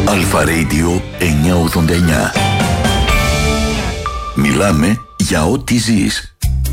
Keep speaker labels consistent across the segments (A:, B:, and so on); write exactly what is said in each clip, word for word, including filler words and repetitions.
A: Αλφα Radio εννιακόσια ογδόντα εννιά. Μιλάμε για ό,τι ζεις.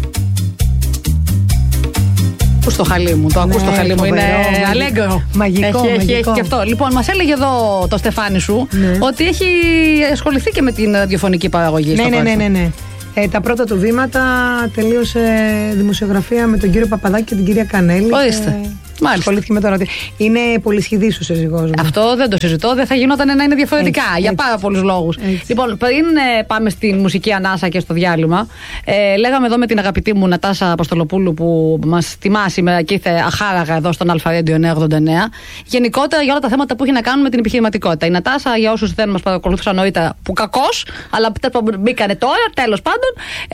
B: Ακούς το χαλί μου, το ακούς το χαλί μου, είναι αλέγκρο.
C: Μαγικό,
B: έχει,
C: μαγικό.
B: Έχει, έχει και αυτό. Λοιπόν, μας έλεγε εδώ το Στεφάνι σου, ναι, ότι έχει ασχοληθεί και με την ραδιοφωνική παραγωγή.
C: Ναι,
B: στο
C: ναι, ναι, ναι, ναι. Ε, τα πρώτα του βήματα τελείωσε δημοσιογραφία με τον κύριο Παπαδάκη και την κυρία Κανέλη.
B: Ορίστε.
C: Και...
B: Μάλιστα.
C: Ασχολήθηκε με το ραδιό. Είναι πολυσχηδής ο σύζυγός μου.
B: Αυτό δεν το συζητώ. Δεν θα γινόταν να είναι διαφορετικά.
C: Έτσι,
B: για
C: έτσι.
B: πάρα πολλούς λόγους.
C: Έτσι.
B: Λοιπόν, πριν ε, πάμε στην μουσική ανάσα και στο διάλειμμα, ε, λέγαμε εδώ με την αγαπητή μου Νατάσα Αποστολοπούλου που μας τιμά σήμερα και ήρθε αχάραγα εδώ στον Αλφα Radio εννιακόσια ογδόντα εννιά. Γενικότερα για όλα τα θέματα που έχει να κάνουν με την επιχειρηματικότητα. Η Νατάσα, για όσους δεν μας παρακολουθούσαν νωρίτερα, που κακώς, αλλά μπήκανε τώρα, τέλος πάντων,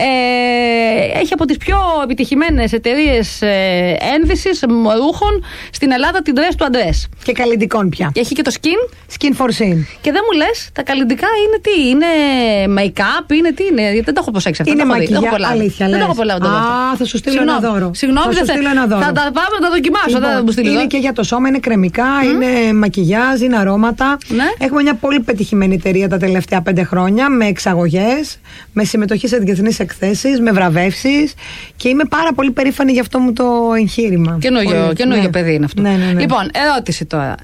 B: ε, έχει από τις πιο επιτυχημένες εταιρείες ε, ένδυσης ρούχων στην Ελλάδα, την Dress to Address.
C: Και καλλιτικών πια.
B: Και έχει και το skin.
C: Skin for Sin.
B: Και δεν μου λες, τα καλλιτικά είναι τι, είναι make-up, είναι τι, είναι. Γιατί δεν το έχω προσέξει αυτά.
C: Είναι
B: μακιγιά,
C: αλήθεια.
B: Δεν το έχω προλάβει.
C: Α, θα σου στείλω ένα δώρο.
B: Συγγνώμη,
C: θα,
B: θα, θα τα πάμε να τα δοκιμάσω.
C: Λοιπόν,
B: θα μου στείλει
C: είναι
B: εδώ.
C: και για το σώμα, είναι κρεμικά, mm. είναι μακιγιάζ, είναι αρώματα.
B: Ναι.
C: Έχουμε μια πολύ πετυχημένη εταιρεία τα τελευταία πέντε χρόνια με εξαγωγές, με συμμετοχή σε διεθνείς εκθέσεις, με βραβεύσεις και είμαι πάρα πολύ περήφανη για αυτό μου το εγχείρημα.
B: Καινούργιο παιδί είναι αυτό.
C: Ναι, ναι, ναι.
B: Λοιπόν, ερώτηση τώρα.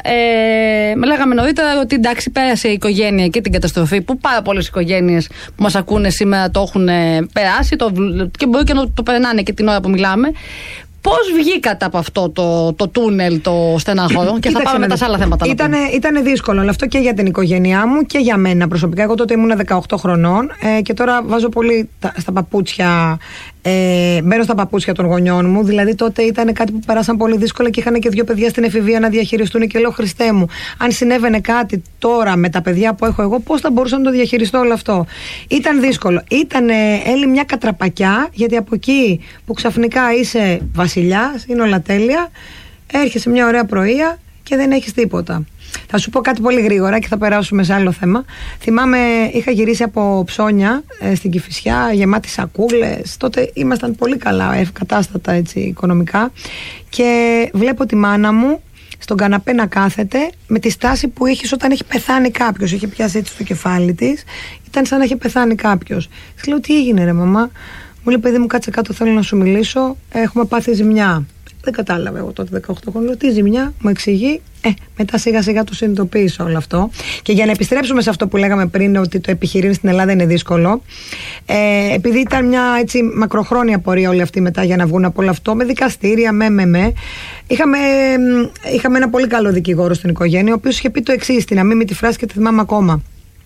B: Ε, με λέγαμε νωρίτερα ότι εντάξει, πέρασε η οικογένεια και την καταστροφή που πάρα πολλές οικογένειες που μας ακούνε σήμερα το έχουν περάσει το, και μπορεί και να το περνάνε και την ώρα που μιλάμε. Πώς βγήκατε από αυτό το, το τούνελ, το στενάχωρο, και θα πάμε μετά σε άλλα θέματα.
C: Ήτανε, ήτανε δύσκολο, αλλά αυτό και για την οικογένειά μου και για μένα προσωπικά. Εγώ τότε ήμουν δεκαοκτώ χρονών ε, και τώρα βάζω πολύ τα, στα παπούτσια. Ε, μπαίνω στα παπούτσια των γονιών μου. Δηλαδή τότε ήταν κάτι που περάσαν πολύ δύσκολα και είχαν και δύο παιδιά στην εφηβεία να διαχειριστούν. Και λέω, Χριστέ μου, αν συνέβαινε κάτι τώρα με τα παιδιά που έχω εγώ, πώς θα μπορούσα να το διαχειριστώ όλο αυτό. Ήταν δύσκολο. Ήταν, Έλλη, μια κατραπακιά, γιατί από εκεί που ξαφνικά είσαι βασιλιάς, είναι όλα τέλεια, έρχεσαι μια ωραία πρωία και δεν έχεις τίποτα. Θα σου πω κάτι πολύ γρήγορα και θα περάσουμε σε άλλο θέμα. Θυμάμαι, είχα γυρίσει από Ψώνια ε, στην Κηφισιά, γεμάτη σακούλες. Τότε ήμασταν πολύ καλά, ευκατάστατα έτσι οικονομικά. Και βλέπω τη μάνα μου στον καναπέ να κάθεται με τη στάση που έχεις όταν έχει πεθάνει κάποιος. Είχε πιάσει έτσι το κεφάλι της. Ήταν σαν να είχε πεθάνει κάποιος. Της λέω, τι έγινε ρε μαμά? Μου λέει, παιδί μου, κάτσε κάτω, θέλω να σου μιλήσω. Έχουμε πάθει ζημιά. Δεν κατάλαβα εγώ τότε δεκαοκτώ χρόνια. Τι ζημιά, μου εξηγεί. Ε, μετά σιγά σιγά το συνειδητοποίησα όλο αυτό. Και για να επιστρέψουμε σε αυτό που λέγαμε πριν, ότι το επιχειρήν στην Ελλάδα είναι δύσκολο, ε, επειδή ήταν μια έτσι μακροχρόνια πορεία όλη αυτή μετά για να βγουν από όλο αυτό, με δικαστήρια, με, με, με. Είχαμε, είχαμε ένα πολύ καλό δικηγόρο στην οικογένεια, ο οποίος είχε πει το εξής, την αμήμητη φράση και τη θυμάμαι ακόμα.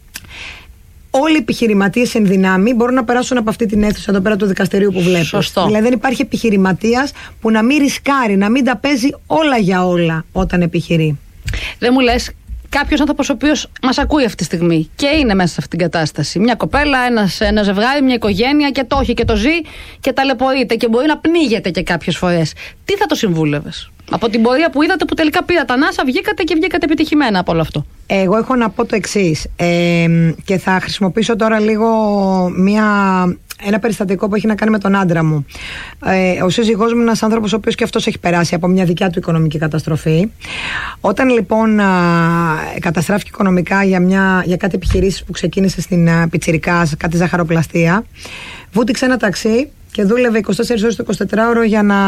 C: Όλοι οι επιχειρηματίες εν δυνάμει μπορούν να περάσουν από αυτή την αίθουσα εδώ πέρα του δικαστηρίου που βλέπεις.
B: Σωστό.
C: Δηλαδή δεν υπάρχει επιχειρηματίας που να μην ρισκάρει, να μην τα παίζει όλα για όλα όταν επιχειρεί.
B: Δεν μου λες, κάποιος άνθρωπος ο οποίος μας ακούει αυτή τη στιγμή και είναι μέσα σε αυτή την κατάσταση. Μια κοπέλα, ένας, ένα ζευγάρι, μια οικογένεια και το έχει και το ζει και ταλαιπωρείται και μπορεί να πνίγεται και κάποιες φορές. Τι θα το συμβούλευες? Από την πορεία που είδατε που τελικά πήρατε ανάσα, βγήκατε και βγήκατε επιτυχημένα από όλο αυτό. Εγώ έχω να πω το εξής ε, και θα χρησιμοποιήσω τώρα λίγο μια, ένα περιστατικό που έχει να κάνει με τον άντρα μου. Ε, ο σύζυγός μου είναι ένας άνθρωπος ο οποίος και αυτός έχει περάσει από μια δικιά του οικονομική καταστροφή. Όταν λοιπόν α, καταστράφηκε οικονομικά για, μια, για κάτι επιχειρήσεις που ξεκίνησε στην α, Πιτσιρικάς, κάτι ζαχαροπλαστεία, βούτυξε ένα ταξί και δούλευε είκοσι τέσσερις ώρες το εικοσιτετράωρο για να,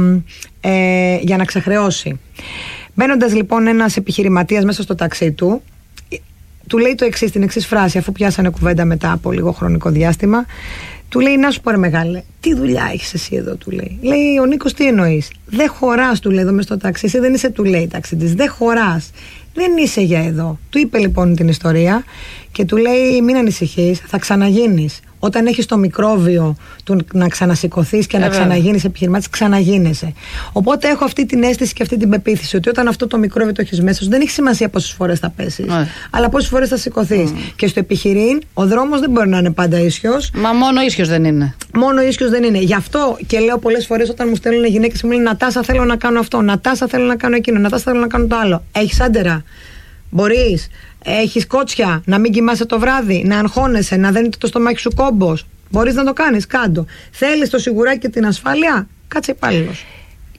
B: ε, για να ξεχρεώσει. Μπαίνοντας λοιπόν ένας επιχειρηματίας μέσα στο ταξί του, του λέει το εξής, την εξής φράση, αφού πιάσανε κουβέντα μετά από λίγο χρονικό διάστημα, του λέει, να σου πω ρε μεγάλε, τι δουλειά έχεις εσύ εδώ, του λέει. Λέει, ο Νίκος, τι εννοείς? Δεν χωράς, του λέει, εδώ μες στο ταξί, εσύ δεν είσαι, του λέει, ταξιτής, δεν χωράς, δεν είσαι για εδώ. Του είπε λοιπόν την ιστορία και του λέει, μην ανησυχείς, θα ξαναγίνεις. Όταν έχεις το μικρόβιο του να ξανασηκωθείς και να ξαναγίνεις επιχειρημάτης, ξαναγίνεσαι. Οπότε έχω αυτή την αίσθηση και αυτή την πεποίθηση ότι όταν αυτό το μικρόβιο το έχεις μέσα σου, δεν έχει σημασία πόσες φορές θα πέσεις, yeah. αλλά πόσες φορές θα σηκωθείς. Mm. Και στο επιχειρήν, ο δρόμος δεν μπορεί να είναι πάντα ίσιος. Μα μόνο ίσιος δεν είναι.
C: Μόνο ίσιος δεν είναι. Γι' αυτό και λέω πολλές φορές όταν μου στέλνουν γυναίκες μου λένε, Νατάσα, θέλω να κάνω αυτό, Νατάσα, θέλω να κάνω εκείνο, Νατάσα, θέλω να κάνω το άλλο. Έχεις άντερα? Μπορείς? Έχεις κότσια? Να μην κοιμάσαι το βράδυ? Να αγχώνεσαι? Να δένεται το στομάχι σου κόμπος? Μπορείς να το κάνεις? Κάντο. Θέλεις το σιγουράκι και την ασφάλεια? Κάτσε υπάλληλος.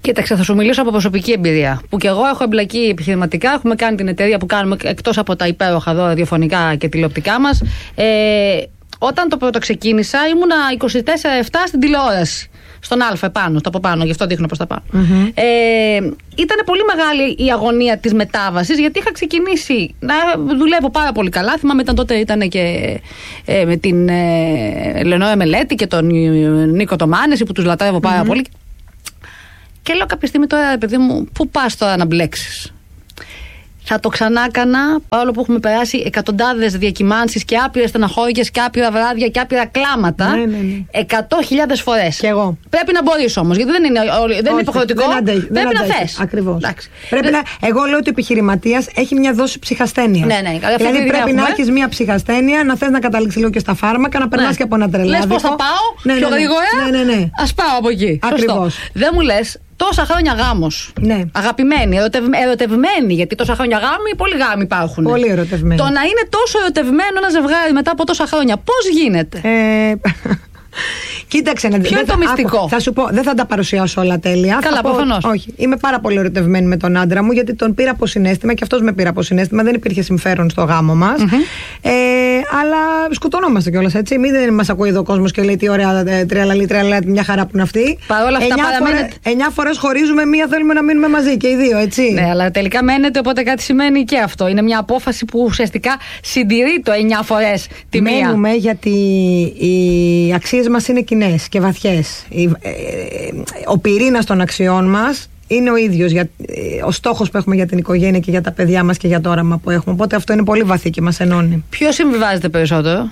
B: Κοίταξε, θα σου μιλήσω από προσωπική εμπειρία. Που και εγώ έχω εμπλακεί επιχειρηματικά. Έχουμε κάνει την εταιρεία που κάνουμε εκτός από τα υπέροχα εδώ ραδιοφωνικά και τηλεοπτικά μας. Ε, όταν το πρώτο ξεκίνησα, ήμουνα είκοσι τέσσερα επτά στην τηλεόραση. Στον Α επάνω, στο από πάνω, γι' αυτό δείχνω προς τα πάνω. Mm-hmm. Ε, ήταν πολύ μεγάλη η αγωνία της μετάβασης, γιατί είχα ξεκινήσει να δουλεύω πάρα πολύ καλά. Θυμάμαι, ήταν τότε ήταν και ε, με την ε, Λενόρα Μελέτη και τον Νίκο Τομάνεση, που τους λατρεύω πάρα mm-hmm. πολύ. Και λέω κάποια στιγμή τώρα, παιδί μου, πού πας τώρα να μπλέξεις? Θα το ξανά έκανα, παρόλο που έχουμε περάσει εκατοντάδες διακυμάνσεις και άπειρες στεναχώριες και άπειρα βράδια και άπειρα κλάματα.
C: Ναι, ναι, ναι.
B: Εκατό χιλιάδες φορές.
C: Κι εγώ.
B: Πρέπει να μπορείς όμως, γιατί δεν είναι, δεν είναι υποχρεωτικό.
C: Δεν αντέχει,
B: πρέπει
C: δεν
B: να
C: αντέχει.
B: θες.
C: Ακριβώς.
B: Πρέπει
C: να... Εγώ λέω ότι ο επιχειρηματίας έχει μια δόση ψυχασθένειας.
B: Ναι, ναι.
C: Δηλαδή πρέπει να έχεις μια ψυχασθένεια, να θες να καταλήξεις λίγο και στα φάρμακα, να περνάς ναι. και από ένα τρελάδικο.
B: Λες πώς θα πάω,
C: ναι,
B: πιο
C: ναι, ναι.
B: γρήγορα.
C: Ναι, ναι, ναι.
B: Ας πάω από εκεί.
C: Ακριβώς.
B: Δεν μου λες. Τόσα χρόνια γάμος.
C: Ναι.
B: Αγαπημένοι, ερωτευ... ερωτευμένοι, γιατί τόσα χρόνια γάμοι, πολλοί γάμοι υπάρχουν.
C: Πολύ ερωτευμένοι.
B: Το να είναι τόσο ερωτευμένο ένα ζευγάρι μετά από τόσα χρόνια, πώς γίνεται?
C: Ε... Κοίταξε να δει.
B: Ποιο είναι το μυστικό?
C: Άκου, θα σου πω, δεν θα τα παρουσιάσω όλα τέλεια.
B: Καλά, προφανώς.
C: Όχι. Είμαι πάρα πολύ ερωτευμένη με τον άντρα μου, γιατί τον πήρα από συναίσθημα και αυτός με πήρα από συναίσθημα. Δεν υπήρχε συμφέρον στο γάμο μας. Mm-hmm. Ε, αλλά σκοτωνόμαστε κιόλας, έτσι. Μην δεν μας ακούει εδώ ο κόσμος και λέει τι ωραία τριαλαλή, τριαλαλή, μια χαρά που είναι αυτή.
B: Παρ' όλα αυτά, παραμένετε.
C: Εννιά φορές χωρίζουμε, μία θέλουμε να μείνουμε μαζί και οι δύο, έτσι.
B: Ναι, αλλά τελικά μένετε, οπότε κάτι σημαίνει και αυτό. Είναι μια απόφαση που ουσιαστικά συντηρεί το εννιά φορές τη μία.
C: Μένουμε γιατί οι αξίες μας είναι κοινές και βαθιές. Ο πυρήνας των αξιών μας είναι ο ίδιος. Ο στόχος που έχουμε για την οικογένεια και για τα παιδιά μας και για το όραμα που έχουμε. Οπότε αυτό είναι πολύ βαθύ και μας ενώνει.
B: Ποιος συμβιβάζεται περισσότερο?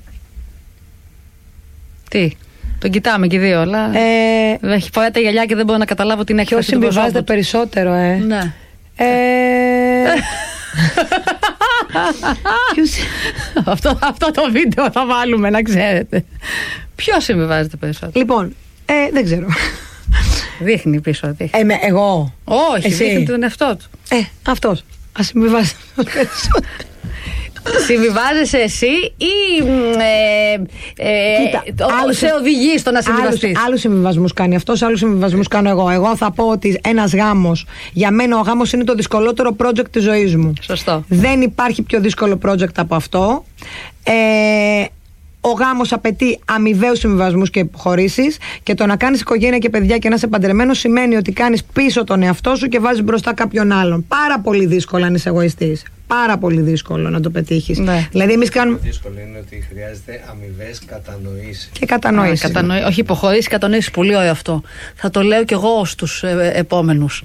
B: Τι? Τον κοιτάμε και οι δύο, αλλά. Ε, έχει φοράει τα γυαλιά και δεν μπορώ να καταλάβω την έκφραση.
C: Ποιος συμβιβάζεται περισσότερο, ε?
B: Ναι.
C: Ε...
B: αυτό, αυτό το βίντεο θα βάλουμε, να ξέρετε. Ποιος συμβιβάζεται περισσότερο?
C: Λοιπόν, ε, δεν ξέρω.
B: Δείχνει πίσω, δείχνει.
C: Ε, με, εγώ.
B: Όχι,
C: εσύ.
B: Δείχνει τον εαυτό του.
C: Ε, αυτός. Ας συμβιβάζεται περισσότερο.
B: Συμβιβάζεσαι εσύ ή ε, ε, Κοίτα, ο, άλλους, σε οδηγεί στο να συμβιβαστείς?
C: Άλλους συμβιβασμούς κάνει αυτός, άλλους συμβιβασμούς κάνω εγώ. Εγώ θα πω ότι ένας γάμος, για μένα ο γάμος είναι το δυσκολότερο project της ζωής μου.
B: Σωστό.
C: Δεν υπάρχει πιο δύσκολο project από αυτό. Ε, Ο γάμος απαιτεί αμοιβαίους συμβιβασμούς και υποχωρήσεις, και το να κάνεις οικογένεια και παιδιά και να είσαι παντρεμένος σημαίνει ότι κάνεις πίσω τον εαυτό σου και βάζεις μπροστά κάποιον άλλον. Πάρα πολύ δύσκολο αν είσαι εγωιστής. Πάρα πολύ δύσκολο να το πετύχεις. Ναι. Δηλαδή, εμείς κάνουμε.
D: Το δύσκολο είναι ότι χρειάζεται αμοιβές κατανοήσεις.
C: Και κατανόηση.
B: Κατανοή... Όχι υποχωρήσεις, κατανοήσεις. Πολύ ωραίο αυτό. Θα το λέω κι εγώ στους ε, επόμενους.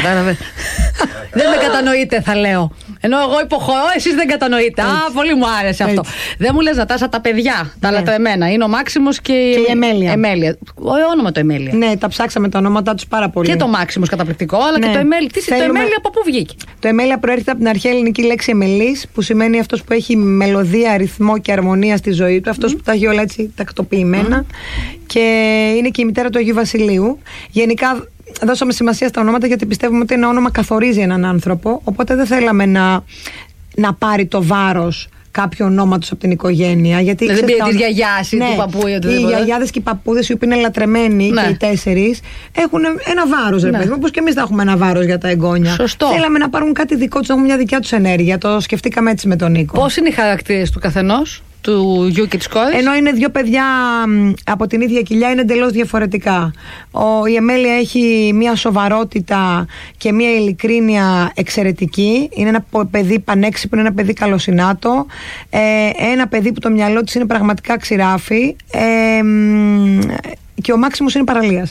B: Δεν με κατανοείτε, θα λέω. Ενώ εγώ υποχωρώ, εσείς δεν κατανοείτε. Α, πολύ μου άρεσε αυτό. Δεν μου λες, Νατάσα, τα παιδιά, τα λατρεμένα. Είναι ο Μάξιμος και,
C: και η Εμέλεια.
B: Εμέλεια. Ωραίο όνομα το Εμέλεια.
C: Ναι, τα ψάξαμε τα ονόματά τους πάρα πολύ.
B: Και το Μάξιμος καταπληκτικό, αλλά ναι. Και το Εμέλεια. Τι Θέλουμε... το Εμέλεια από πού βγήκε?
C: Το Εμέλεια προέρχεται από την αρχαία ελληνική λέξη εμελής, που σημαίνει αυτός που έχει μελωδία, ρυθμό και αρμονία στη ζωή του. Αυτός mm. που τα έχει όλα έτσι τακτοποιημένα. Mm. Και είναι και η μητέρα του Αγίου Βασιλείου. Γενικά δώσαμε σημασία στα ονόματα γιατί πιστεύουμε ότι ένα όνομα καθορίζει έναν άνθρωπο. Οπότε δεν θέλαμε να, να πάρει το βάρος κάποιο ονόματος από την οικογένεια. Γιατί
B: δεν πήρε τη γιαγιά ή
C: ναι,
B: του παππού ή
C: οτιδήποτε. Οι γιαγιάδες και οι παππούδες, οι οποίοι είναι λατρεμένοι, ναι. Και οι τέσσερις, έχουν ένα βάρος, ρε ναι. παιδί μου, όπως και εμείς θα έχουμε ένα βάρος για τα εγγόνια.
B: Σωστό.
C: Θέλαμε να πάρουν κάτι δικό τους, να έχουν μια δικιά τους ενέργεια. Το σκεφτήκαμε έτσι με τον Νίκο.
B: Πώς είναι οι χαρακτήρες του καθενός, του γιου και της κόρης?
C: Ενώ είναι δύο παιδιά από την ίδια κοιλιά, είναι εντελώς διαφορετικά. Ο, η Εμέλεια έχει μια σοβαρότητα και μια ειλικρίνεια εξαιρετική. Είναι ένα παιδί πανέξυπνο, ένα παιδί καλοσυνάτο. Ε, ένα παιδί που το μυαλό της είναι πραγματικά ξηράφι. Ε, και ο Μάξιμος είναι παραλίας.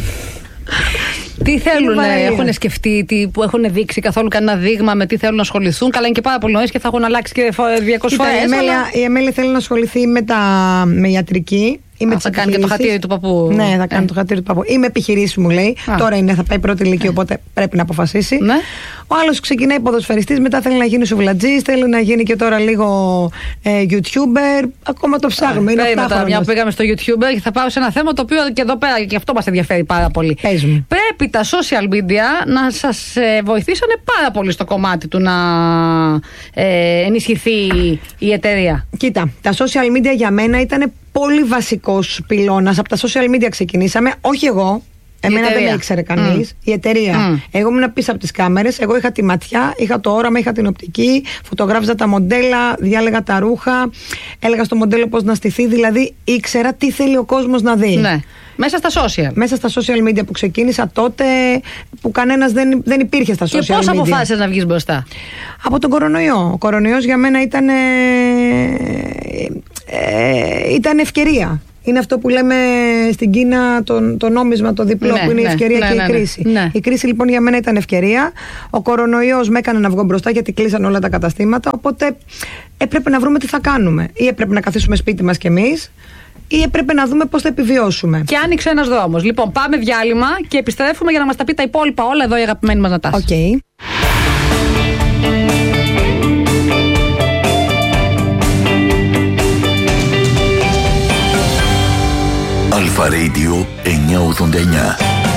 B: Τι θέλουν, έχουν σκεφτεί, τι, που έχουν δείξει καθόλου κανένα δείγμα με τι θέλουν να ασχοληθούν? Καλά, είναι και πάρα πολύ νωρίς και θα έχουν αλλάξει και διακόσιες φορές. Η Εμέλεια,
C: αλλά... η Εμέλεια θέλει να ασχοληθεί με, τα, με ιατρική.
B: Α, θα κάνει και το χατήρι του παππού.
C: Ναι, θα κάνει ε. το χατήρι του παππού. Είμαι επιχειρήση, μου λέει. Α. Τώρα είναι, θα πάει πρώτη ηλικία, ε. οπότε πρέπει να αποφασίσει. Ναι. Ο άλλος ξεκινάει ποδοσφαιριστής, μετά θέλει να γίνει σουβλατζής, θέλει να γίνει και τώρα λίγο ε, YouTuber. Ακόμα το ψάχνουμε. Είναι
B: μετά, μια που πήγαμε στο YouTuber, και θα πάω σε ένα θέμα το οποίο και εδώ πέρα και αυτό μας ενδιαφέρει πάρα πολύ.
C: Πες μου.
B: Πρέπει τα social media να σας ε, βοηθήσανε πάρα πολύ στο κομμάτι του να ε, ενισχυθεί η εταιρεία.
C: Κοίτα, τα social media για μένα ήταν πολύ βασικός πυλώνας. Από τα social media ξεκινήσαμε, όχι εγώ. Εμένα δεν με ήξερε κανείς. Mm. Η εταιρεία. Mm. Εγώ ήμουν πίσω από τις κάμερες. Εγώ είχα τη ματιά, είχα το όραμα, είχα την οπτική. Φωτογράφιζα τα μοντέλα, διάλεγα τα ρούχα. Έλεγα στο μοντέλο πώς να στηθεί. Δηλαδή ήξερα τι θέλει ο κόσμος να δει.
B: Ναι. Μέσα στα social.
C: Μέσα στα social media που ξεκίνησα τότε, που κανένας δεν, δεν υπήρχε στα social media.
B: Και πώς αποφάσισες να βγεις μπροστά?
C: Από τον κορονοϊό. Ο κορονοϊός για μένα ήταν, ε, ε, ήταν ευκαιρία. Είναι αυτό που λέμε στην Κίνα το, το νόμισμα, το διπλό, ναι, που είναι ναι, η ευκαιρία, ναι, και ναι, η κρίση. Ναι. Η κρίση λοιπόν για μένα ήταν ευκαιρία. Ο κορονοϊός με έκανε να βγω μπροστά γιατί κλείσαν όλα τα καταστήματα. Οπότε έπρεπε να βρούμε τι θα κάνουμε. Ή έπρεπε να καθίσουμε σπίτι μας κι εμείς, ή έπρεπε να δούμε πώς θα επιβιώσουμε.
B: Και άνοιξε ένας δρόμος. Λοιπόν, πάμε διάλειμμα και επιστρέφουμε για να μας τα πει τα υπόλοιπα όλα εδώ η αγαπημένη μας Νατάσα.
C: Okay.
A: Αλφα Radio εννιακόσια ογδόντα εννιά.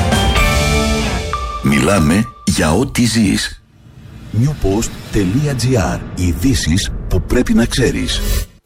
A: Μιλάμε για ό,τι ζεις. newpost.gr. Ειδήσεις που πρέπει να ξέρεις.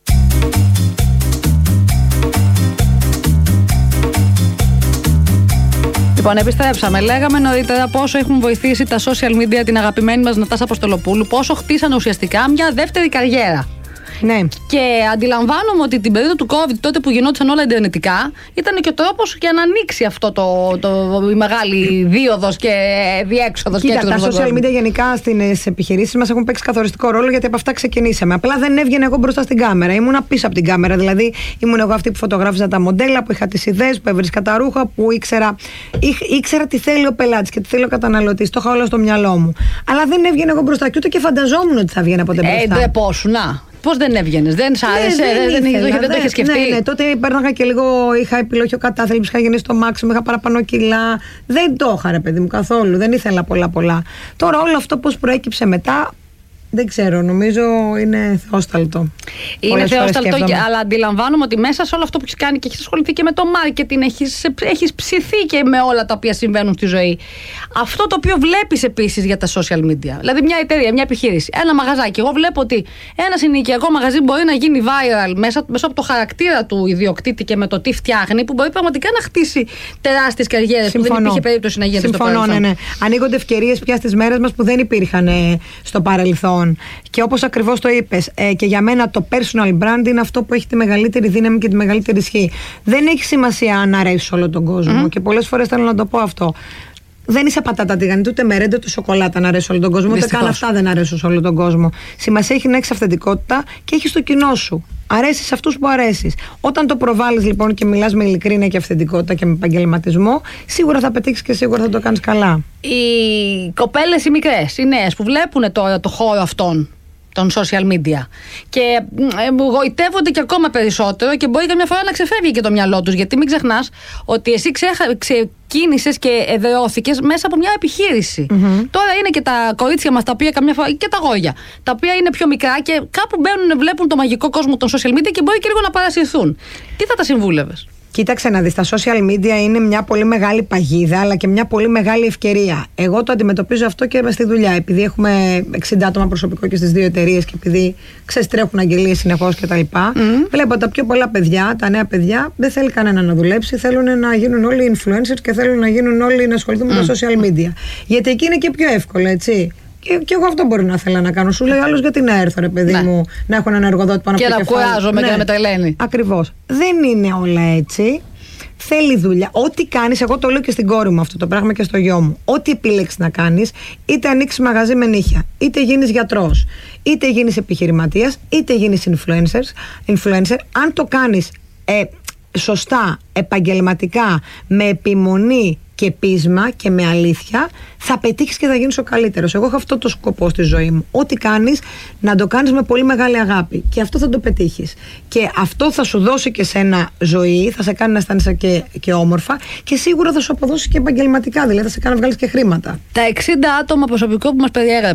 B: Λοιπόν, επιστρέψαμε. Λέγαμε νωρίτερα πόσο έχουν βοηθήσει τα social media την αγαπημένη μας Νατάσα Αποστολοπούλου, πόσο χτίσανε ουσιαστικά μια δεύτερη καριέρα.
C: Ναι.
B: Και αντιλαμβάνομαι ότι την περίοδο του COVID, τότε που γινόντουσαν όλα ιντερνετικά, ήταν και ο τρόπος για να ανοίξει αυτό το, το, η μεγάλη δίωδος και διέξοδος.
C: Κοίτα, και τα social media γενικά στις επιχειρήσεις μας έχουν παίξει καθοριστικό ρόλο, γιατί από αυτά ξεκινήσαμε. Απλά δεν έβγαινε εγώ μπροστά στην κάμερα. Ήμουνα πίσω από την κάμερα. Δηλαδή, ήμουν εγώ αυτή που φωτογράφιζα τα μοντέλα, που είχα τις ιδέες, που έβρισκα τα ρούχα, που ήξερα, ήξ, ήξερα τι θέλει ο πελάτης και τι θέλει ο καταναλωτής. Το είχα όλο στο μυαλό μου. Αλλά δεν έβγαινε εγώ μπροστά και ούτε και φανταζόμουν ότι θα βγαίνει ποτέ μπροστά.
B: Ε, ντρεπόσου, να. Πώς δεν έβγαινες, δεν σ' άρεσε,
C: ναι, δεν,
B: δεν,
C: ήθελα,
B: δεν, δεν, δεν το είχε σκεφτεί?
C: Ναι, ναι, τότε πέρναγα και λίγο, είχα επιλογή κατάθλιψη, είχα γεννήσει το μάξιμο, είχα παραπάνω κιλά. Δεν το είχα, ρε παιδί μου, καθόλου. Δεν ήθελα πολλά πολλά. Τώρα όλο αυτό πώς προέκυψε μετά, δεν ξέρω, νομίζω είναι θεόσταλτο.
B: Είναι θεόσταλτο, αλλά αντιλαμβάνομαι ότι μέσα σε όλο αυτό που έχεις κάνει και έχεις ασχοληθεί και με το marketing, έχεις, έχεις ψηθεί και με όλα τα οποία συμβαίνουν στη ζωή. Αυτό το οποίο βλέπεις επίσης για τα social media, δηλαδή μια εταιρεία, μια επιχείρηση, ένα μαγαζάκι. Εγώ βλέπω ότι ένα συνοικιακό μαγαζί μπορεί να γίνει viral μέσα, μέσα από το χαρακτήρα του ιδιοκτήτη και με το τι φτιάχνει, που μπορεί πραγματικά να χτίσει τεράστιες καριέρες που δεν υπήρχε περίπτωση να γίνεται στο παρελθόν.
C: Ναι, ναι. Ανοίγονται ευκαιρίες πια στις μέρες μας που δεν υπήρχαν ε, στο παρελθόν. Και όπως ακριβώς το είπες, ε, και για μένα το personal brand είναι αυτό που έχει τη μεγαλύτερη δύναμη και τη μεγαλύτερη ισχύ. Δεν έχει σημασία αν αρέσει όλο τον κόσμο. Mm-hmm. Και πολλές φορές θέλω να το πω αυτό. Δεν είσαι πατάτα τηγανιτή, ούτε μερέντε, ούτε σοκολάτα να αρέσει όλο τον κόσμο. Ούτε καν αυτά δεν αρέσουν σε όλο τον κόσμο. Σημασία έχει να έχει αυθεντικότητα και έχει το κοινό σου. Αρέσει σε αυτούς που αρέσει. Όταν το προβάλλεις λοιπόν και μιλάς με ειλικρίνεια και αυθεντικότητα και με επαγγελματισμό, σίγουρα θα πετύχεις και σίγουρα θα το κάνεις καλά.
B: Οι κοπέλες οι μικρές, οι νέες που βλέπουν τώρα το χώρο αυτόν των social media και γοητεύονται και ακόμα περισσότερο και μπορεί καμιά φορά να ξεφεύγει και το μυαλό τους, γιατί μην ξεχνάς ότι εσύ ξέχα, ξεκίνησες και εδραιώθηκες μέσα από μια επιχείρηση. Mm-hmm. Τώρα είναι και τα κορίτσια μας τα οποία καμιά φορά, και τα αγόρια, τα οποία είναι πιο μικρά και κάπου μπαίνουν, βλέπουν το μαγικό κόσμο των social media και μπορεί και λίγο να παρασυρθούν. Τι θα τα συμβούλευες?
C: Κοίταξε να δεις, τα social media είναι μια πολύ μεγάλη παγίδα, αλλά και μια πολύ μεγάλη ευκαιρία. Εγώ το αντιμετωπίζω αυτό και στη δουλειά. Επειδή έχουμε εξήντα άτομα προσωπικό και στις δύο εταιρείες και επειδή ξέρεις, τρέχουν αγγελίες συνεχώς κτλ. Mm. Βλέπω τα πιο πολλά παιδιά, τα νέα παιδιά, δεν θέλει κανένα να δουλέψει. Θέλουν να γίνουν όλοι influencers και θέλουν να γίνουν όλοι να ασχοληθούν mm. με τα social media. Γιατί εκεί είναι και πιο εύκολο, έτσι. Και, και εγώ αυτό μπορεί να θέλω να κάνω. Σου λέει άλλος, γιατί να έρθω, ρε παιδί ναι. μου, να έχω έναν εργοδότη πάνω από το κεφάλι.
B: Και να κουράζομαι ναι. και να με τρελαίνει.
C: Ακριβώς. Δεν είναι όλα έτσι. Θέλει δουλειά. Ό,τι κάνεις, εγώ το λέω και στην κόρη μου αυτό το πράγμα και στο γιο μου. Ό,τι επιλέξεις να κάνεις, είτε ανοίξεις μαγαζί με νύχια, είτε γίνεις γιατρός, είτε γίνεις επιχειρηματίας, είτε γίνεις influencer, αν το κάνεις ε, σωστά, επαγγελματικά, με επιμονή και πείσμα και με αλήθεια, θα πετύχεις και θα γίνεις ο καλύτερος. Εγώ έχω αυτό το σκοπό στη ζωή μου. Ό,τι κάνεις, να το κάνεις με πολύ μεγάλη αγάπη. Και αυτό θα το πετύχεις. Και αυτό θα σου δώσει και σένα ζωή, θα σε κάνει να αισθάνεσαι και, και όμορφα και σίγουρα θα σου αποδώσει και επαγγελματικά. Δηλαδή θα σε κάνει να βγάλεις και χρήματα.
B: Τα εξήντα άτομα προσωπικό που μας περιέγραψες,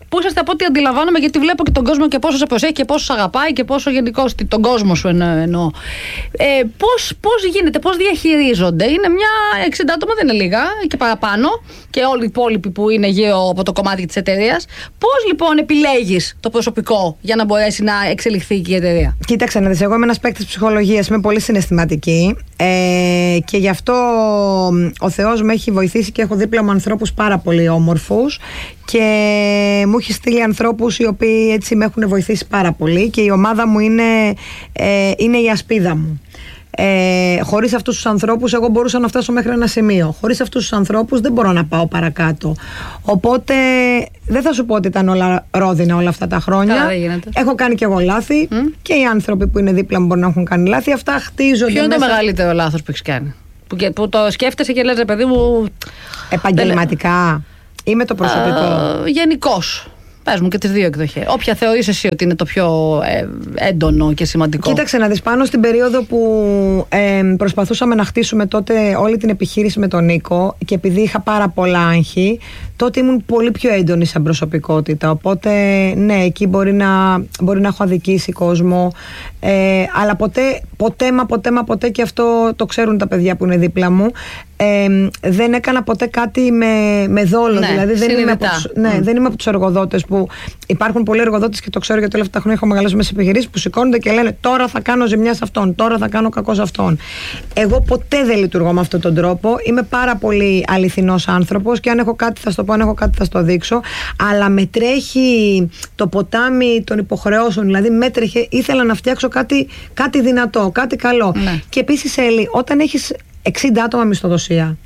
B: που είσαστε από ό,τι αντιλαμβάνομαι, γιατί βλέπω και τον κόσμο και πόσο σε προσέχει και πόσο σε αγαπάει και πόσο γενικώς τον κόσμο σου εννοώ. Ε, πώς, πώς γίνεται, πώς διαχειρίζονται? Είναι μια εξήντα άτομα, δεν είναι λίγα και παραπάνω, και όλοι οι υπόλοιποι που είναι γύρω από το κομμάτι της εταιρείας. Πώς λοιπόν επιλέγεις το προσωπικό για να μπορέσει να εξελιχθεί και η εταιρεία?
C: Κοίταξε να δεις, εγώ είμαι ένας παίκτης ψυχολογίας, είμαι πολύ συναισθηματική ε, και γι' αυτό ο Θεός με έχει βοηθήσει και έχω δίπλα μου ανθρώπους πάρα πολύ όμορφους και μου έχει στείλει ανθρώπους οι οποίοι έτσι με έχουν βοηθήσει πάρα πολύ και η ομάδα μου είναι, ε, είναι η ασπίδα μου. Ε, χωρίς αυτούς τους ανθρώπους εγώ μπορούσα να φτάσω μέχρι ένα σημείο. Χωρίς αυτούς τους ανθρώπους δεν μπορώ να πάω παρακάτω. Οπότε δεν θα σου πω ότι ήταν όλα ρόδινα όλα αυτά τα χρόνια.
B: Καλά,
C: έχω κάνει και εγώ λάθη mm. και οι άνθρωποι που είναι δίπλα μου μπορεί να έχουν κάνει λάθη. Αυτά χτίζονται.
B: Ποιο είναι
C: μέσα...
B: το μεγαλύτερο λάθος που έχεις κάνει? Που, και, που το σκέφτεσαι και λες, ρε παιδί μου...
C: Επαγγελματικά ή με το προσωπικό?
B: Uh, γενικώς. Πες μου και τις δύο εκδοχές. Όποια θεωρείς εσύ ότι είναι το πιο ε, έντονο και σημαντικό.
C: Κοίταξε να δεις, πάνω στην περίοδο που ε, προσπαθούσαμε να χτίσουμε τότε όλη την επιχείρηση με τον Νίκο και επειδή είχα πάρα πολλά άγχη, τότε ήμουν πολύ πιο έντονη σαν προσωπικότητα. Οπότε ναι, εκεί μπορεί να, μπορεί να έχω αδικήσει κόσμο. Ε, αλλά ποτέ, ποτέ μα ποτέ μα ποτέ, και αυτό το ξέρουν τα παιδιά που είναι δίπλα μου, ε, δεν έκανα ποτέ κάτι με, με δόλο.
B: Ναι,
C: δηλαδή δεν είμαι, από τους, ναι, mm. δεν είμαι από τους εργοδότες που υπάρχουν πολλοί εργοδότες και το ξέρω γιατί όλα αυτά τα χρόνια έχω μεγαλώσει μέσα σε επιχειρήσεις που σηκώνονται και λένε τώρα θα κάνω ζημιά σε αυτόν, τώρα θα κάνω κακό σε αυτόν. Εγώ ποτέ δεν λειτουργώ με αυτόν τον τρόπο. Είμαι πάρα πολύ αληθινός άνθρωπος και αν έχω κάτι θα στο πω, αν έχω κάτι θα στο δείξω. Αλλά με τρέχει το ποτάμι των υποχρεώσεων. Δηλαδή με τρέχει, ήθελα να φτιάξω κάτι, κάτι δυνατό, κάτι καλό. Ναι. Και επίσης, Έλλη, όταν έχεις εξήντα άτομα μισθοδοσία,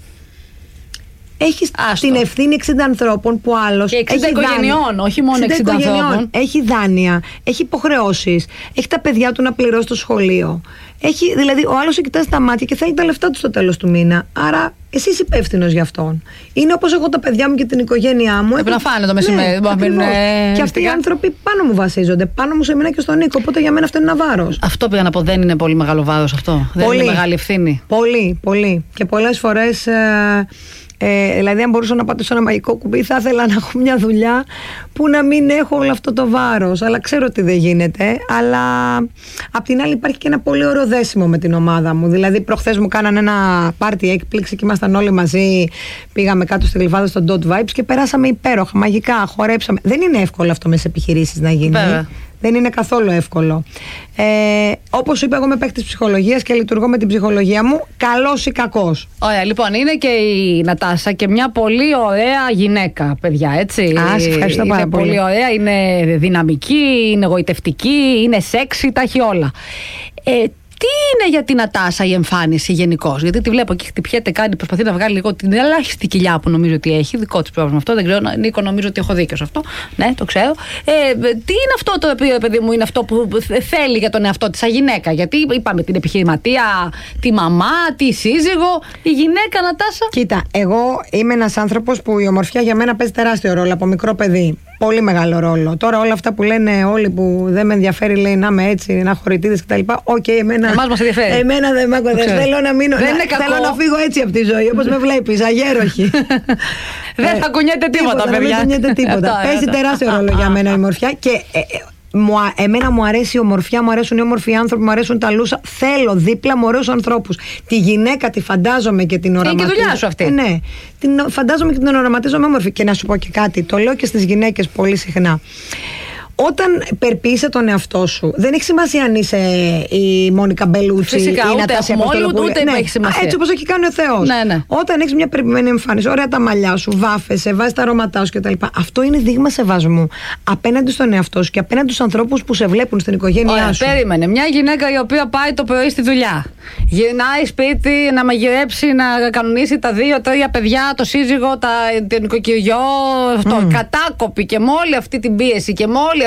C: έχεις την ευθύνη εξήντα ανθρώπων που άλλος.
B: Και εξήντα έχει οικογενειών, δάνεια, όχι μόνο εξήντα ανθρώπων.
C: Έχει δάνεια, έχει υποχρεώσεις, έχει τα παιδιά του να πληρώσει το σχολείο. Έχει, δηλαδή, ο άλλος σε κοιτάζει τα μάτια και θέλει τα λεφτά του στο τέλος του μήνα. Άρα, εσύ είσαι υπεύθυνος γι' αυτόν. Είναι όπως εγώ τα παιδιά μου και την οικογένειά μου.
B: Πρέπει να φάνε το μεσημέρι.
C: Ναι, και αυτοί οι άνθρωποι πάνω μου βασίζονται. Πάνω μου σε μένα και στον Νίκο. Οπότε για μένα αυτό είναι ένα βάρος.
B: Αυτό πήγα να πω. Δεν είναι πολύ μεγάλο βάρος αυτό?
C: Πολύ,
B: δεν είναι μεγάλη ευθύνη?
C: Πολύ, πολύ. Και πολλές φορές. Ε, Ε, δηλαδή, αν μπορούσα να πατήσω ένα μαγικό κουμπί, θα ήθελα να έχω μια δουλειά που να μην έχω όλο αυτό το βάρος. Αλλά ξέρω ότι δεν γίνεται. Αλλά απ' την άλλη, υπάρχει και ένα πολύ ωραίο δέσιμο με την ομάδα μου. Δηλαδή, προχθές μου κάνανε ένα πάρτι έκπληξη και ήμασταν όλοι μαζί. Πήγαμε κάτω στη Γλυφάδα στο Dot Vibes και περάσαμε υπέροχα, μαγικά. Χορέψαμε. Δεν είναι εύκολο αυτό με τις επιχειρήσεις να γίνει. Βέβαια. Δεν είναι καθόλου εύκολο. Ε, όπως είπα, εγώ είμαι παίκτης ψυχολογίας και λειτουργώ με την ψυχολογία μου, καλός ή κακός.
B: Ωραία, λοιπόν, είναι και η Νατάσα και μια πολύ ωραία γυναίκα, παιδιά, έτσι.
C: Α, σε ευχαριστώ πάρα
B: είναι
C: πολύ.
B: πολύ ωραία, είναι δυναμική, είναι εγωιτευτική, είναι σεξι, τα έχει όλα. Ε, Τι είναι για την Νατάσα η εμφάνιση γενικώς? Γιατί τη βλέπω και χτυπιέται, κάνει, προσπαθεί να βγάλει λίγο την ελάχιστη κοιλιά που νομίζω ότι έχει. Δικό της πρόβλημα αυτό. Δεν ξέρω, Νίκο, νομίζω ότι έχω δίκιο σε αυτό. Ναι, το ξέρω. Ε, τι είναι αυτό το οποίο, παιδί μου, είναι αυτό που θέλει για τον εαυτό της σαν γυναίκα? Γιατί είπαμε την επιχειρηματία, τη μαμά, τη σύζυγο. Η γυναίκα, Νατάσα.
C: Κοίτα, εγώ είμαι ένας άνθρωπος που η ομορφιά για μένα παίζει τεράστιο ρόλο από μικρό παιδί. Πολύ μεγάλο ρόλο. Τώρα όλα αυτά που λένε όλοι που δεν με ενδιαφέρει, λέει να είμαι έτσι, να έχω ρητίδες κτλ. Οκ, okay, εμένα, εμένα δεν με ακολουθεί. Θέλω να μείνω.
B: Δεν
C: να,
B: είναι
C: θέλω να φύγω έτσι από τη ζωή, όπως με βλέπεις, αγέροχη.
B: Δεν θα κουνιέται τίποτα,
C: τίποτα,
B: παιδιά.
C: Δεν κουνιέται τίποτα. Παίζει τεράστιο ρόλο για μένα η ομορφιά και. Ε, Μου, εμένα μου αρέσει η ομορφιά, μου αρέσουν οι όμορφοι άνθρωποι, μου αρέσουν τα λούσα. Θέλω δίπλα μου ωραίους ανθρώπους. Τη γυναίκα τη φαντάζομαι και την οραματίζω.
B: Είναι και δουλειά σου αυτή.
C: Ε, ναι, την φαντάζομαι και την οραματίζομαι όμορφη. Και να σου πω και κάτι, το λέω και στις γυναίκες πολύ συχνά. Όταν περποιείσαι τον εαυτό σου, δεν έχει σημασία αν είσαι η Μόνικα Μπελούτσι ή η Νατάσια Αποστολοπούλου.
B: Ούτε ναι. έχει σημασία.
C: Έτσι όπως έχει κάνει ο Θεός.
B: Ναι, ναι.
C: Όταν έχεις μια περιποιημένη εμφάνιση, ωραία τα μαλλιά σου, βάφεσαι, βάζεις τα αρώματά σου κτλ. Αυτό είναι δείγμα σεβασμού απέναντι στον εαυτό σου και απέναντι στους ανθρώπους που σε βλέπουν στην οικογένειά
B: ωραία, σου. Περίμενε. Μια γυναίκα η οποία πάει το πρωί στη δουλειά. Γυρνάει σπίτι να μαγειρέψει, να κανονίσει τα δύο, τρία παιδιά, το σύζυγο, τα, τον οικοκυριό. Αυτό. Mm. Κατάκοπη και με όλη αυτή την πίεση και με όλη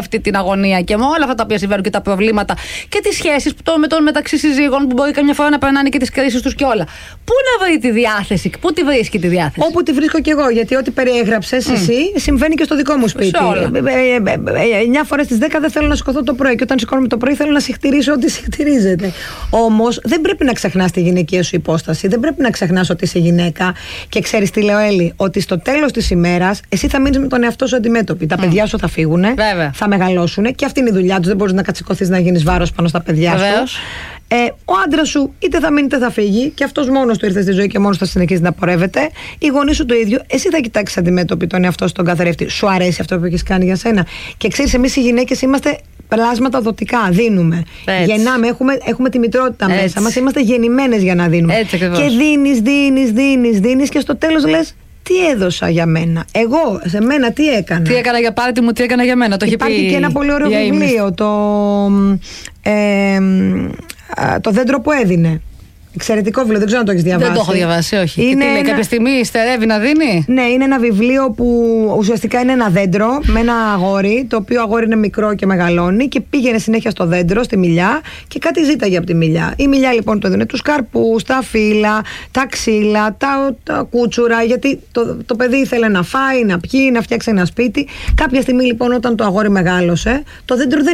B: αυτή την αγωνία και με όλα αυτά τα οποία συμβαίνουν και τα προβλήματα και τις σχέσεις με τον μεταξύ συζύγων που μπορεί καμιά φορά να περνάνε και τις κρίσεις τους και όλα. Πού να βρει τη διάθεση, πού τη βρίσκει τη διάθεση?
C: Όπου τη βρίσκω κι εγώ, γιατί ό,τι περιέγραψες mm. εσύ συμβαίνει και στο δικό μου σπίτι. εννιά φορές στις δέκα δεν θέλω να σηκωθώ το πρωί και όταν σηκώνομαι το πρωί θέλω να συχτηρίσω ό,τι συχτηρίζεται. Όμως δεν πρέπει να ξεχνάς τη γυναικεία σου υπόσταση, δεν πρέπει να ξεχνάς ότι είσαι γυναίκα και ξέρεις τι λέω, Έλλη, ότι στο τέλος της ημέρας εσύ θα μείνεις με τον εαυτό σου αντιμέτωπη. Τα mm. παιδιά σου θα φύγουν, θα μεγαλώσουν και αυτή είναι η δουλειά τους. Δεν μπορείς να κατσικωθείς να γίνεις βάρος πάνω στα παιδιά
B: Βεβαίως.
C: σου. Ε, ο άντρας σου είτε θα μείνει είτε θα φύγει και αυτός μόνος του ήρθε στη ζωή και μόνος θα συνεχίσει να πορεύεται. Οι γονείς σου το ίδιο. Εσύ θα κοιτάξεις αντιμέτωπη τον εαυτό σου, τον καθρέφτη. Σου αρέσει αυτό που έχεις κάνει για σένα? Και ξέρεις, εμείς οι γυναίκες είμαστε πλάσματα δοτικά. Δίνουμε. Έτσι. Γεννάμε, έχουμε, έχουμε τη μητρότητα Έτσι. μέσα μας. Είμαστε γεννημένες για να δίνουμε.
B: Έτσι,
C: και δίνεις, δίνεις, δίνεις, δίνεις και στο τέλος λες. Τι έδωσα για μένα, εγώ, σε μένα τι έκανα.
B: Τι έκανα για πάρτι μου, τι έκανα για μένα. Το
C: Υπάρχει
B: έχει πει
C: και ένα πολύ ωραίο βιβλίο, το, ε, το δέντρο που έδινε. Εξαιρετικό βιβλίο, δεν ξέρω αν το έχεις διαβάσει.
B: Δεν το έχω διαβάσει, όχι.
C: Είναι
B: τι λέει,
C: ένα...
B: κάποια στιγμή στερεύει να δίνει.
C: Ναι, είναι ένα βιβλίο που ουσιαστικά είναι ένα δέντρο με ένα αγόρι, το οποίο αγόρι είναι μικρό και μεγαλώνει και πήγαινε συνέχεια στο δέντρο, στη μιλιά και κάτι ζήταγε από τη μιλιά. Η μιλιά λοιπόν του έδινε τους καρπούς, τα φύλλα, τα ξύλα, τα, τα κούτσουρα, γιατί το, το παιδί ήθελε να φάει, να πιει, να φτιάξει ένα σπίτι. Κάποια στιγμή λοιπόν όταν το αγόρι μεγάλωσε, το δέντρο δεν